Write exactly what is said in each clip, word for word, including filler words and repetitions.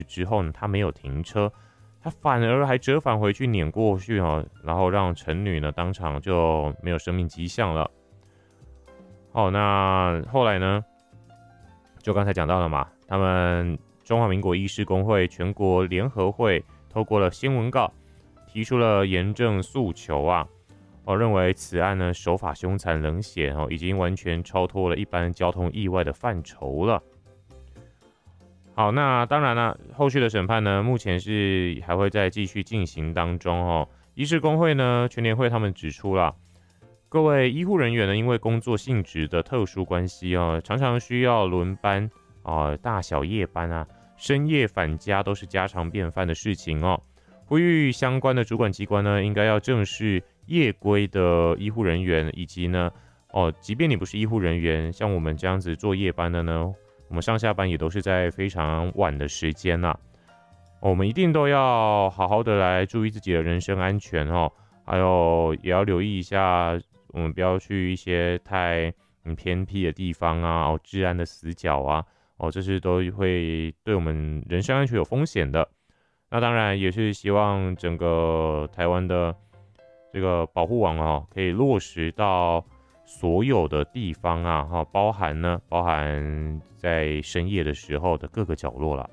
之后呢，他没有停车，他反而还折返回去碾过去哦，然后让陈女呢当场就没有生命迹象了。好，那后来呢，就刚才讲到了嘛，他们中华民国医师公会全国联合会透过了新闻稿，提出了严正诉求啊，哦，认为此案呢手法凶残冷血哦，已经完全超脱了一般交通意外的范畴了。好，那当然了，后续的审判呢，目前是还会再继续进行当中哦。医师公会呢，全联会他们指出了，各位医护人员呢，因为工作性质的特殊关系哦，常常需要轮班啊、呃，大小夜班啊，深夜返家都是家常便饭的事情哦。呼吁相关的主管机关呢，应该要正视夜归的医护人员，以及呢，哦，即便你不是医护人员，像我们这样子做夜班的呢，我们上下班也都是在非常晚的时间啦、哦，我们一定都要好好的来注意自己的人身安全哦，还有也要留意一下。我们不要去一些太嗯偏僻的地方啊，哦，治安的死角啊，哦，这是都会对我们人身安全有风险的。那当然也是希望整个台湾的这个保护网哦，可以落实到所有的地方啊，哈，包含呢，包含在深夜的时候的各个角落了。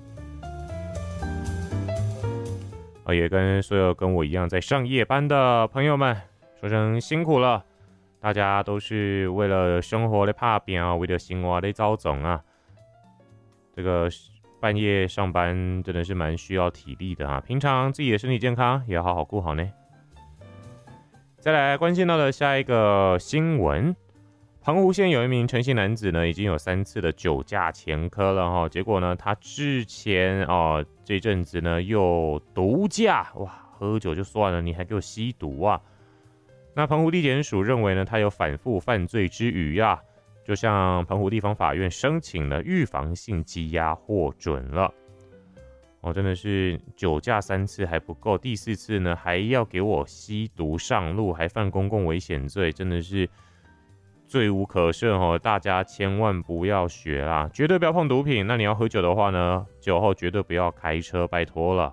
啊，也跟所有跟我一样在上夜班的朋友们。说声辛苦了，大家都是为了生活的打拼啊，为了生活的遭总啊。这个半夜上班真的是蛮需要体力的啊，平常自己的身体健康也要好好顾好呢。再来关心到的下一个新闻，澎湖县有一名陈姓男子呢，已经有三次的酒驾前科了哈，结果呢，他之前哦这阵子呢又毒驾，哇，喝酒就算了，你还给我吸毒啊！那澎湖地检署认为呢，他有反复犯罪之余啊，就向澎湖地方法院申请了预防性羁押获准了。哦，真的是酒驾三次还不够，第四次呢还要给我吸毒上路，还犯公共危险罪，真的是罪无可赦哦！大家千万不要学啦，绝对不要碰毒品。那你要喝酒的话呢，酒后绝对不要开车，拜托了。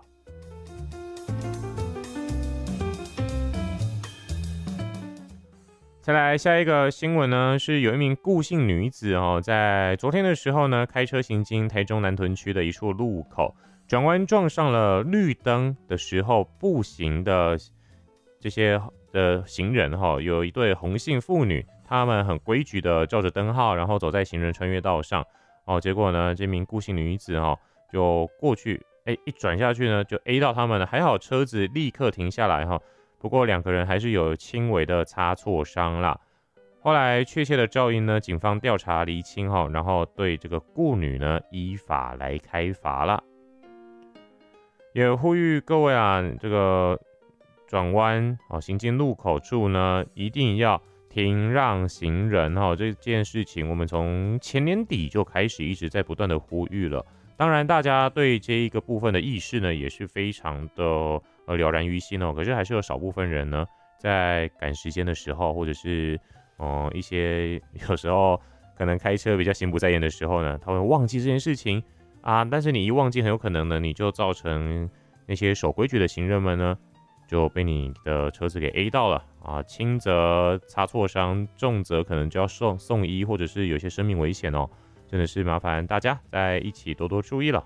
再来下一个新闻呢，是有一名顾姓女子哦，在昨天的时候呢，开车行经台中南屯区的一处路口，转弯撞上了绿灯的时候步行的这些的行人哈、哦，有一对洪姓妇女，他们很规矩的照着灯号，然后走在行人穿越道上哦，结果呢，这名顾姓女子哦就过去，哎，一转下去呢就 A 到他们了，还好车子立刻停下来哈、哦。不过两个人还是有轻微的擦挫伤啦。后来确切的肇因呢，警方调查厘清哈，然后对这个顾女呢依法来开罚了。也呼吁各位啊，这个转弯哦，行经路口处呢，一定要停让行人哈。这件事情我们从前年底就开始一直在不断的呼吁了。当然，大家对这一个部分的意识呢，也是非常的。呃，了然于心哦，可是还是有少部分人呢，在赶时间的时候，或者是嗯、呃、一些有时候可能开车比较心不在焉的时候呢，他会忘记这件事情啊。但是你一忘记，很有可能呢，你就造成那些守规矩的行人们呢，就被你的车子给 A 到了啊，轻则擦挫伤，重则可能就要送送医，或者是有些生命危险哦。真的是麻烦大家在一起多多注意了。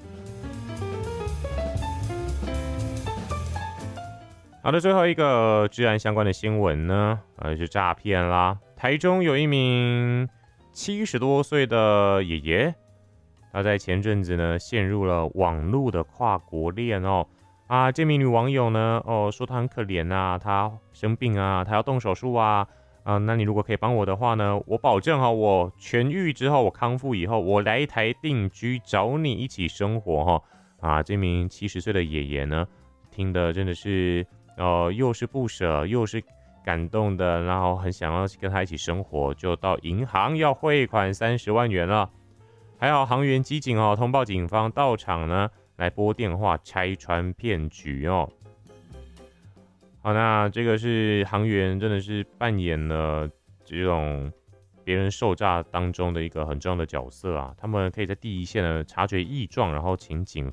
好的，最后一个治安相关的新闻呢，呃，是诈骗啦。台中有一名七十多岁的爷爷，他在前阵子呢陷入了网络的跨国恋哦。啊，这名女网友呢，哦，说她很可怜啊，她生病啊，她要动手术啊，啊，那你如果可以帮我的话呢，我保证哈，我痊愈之后，我康复以后，我来台定居，找你一起生活哈。啊，这名七十岁的爷爷呢，听的真的是。呃，又是不舍，又是感动的，然后很想要跟他一起生活，就到银行要汇款三十万元了。还好航员机警哦，通报警方到场呢，来拨电话拆穿骗局哦。好，那这个是航员真的是扮演了这种别人受诈当中的一个很重要的角色啊，他们可以在第一线呢察觉异状，然后请警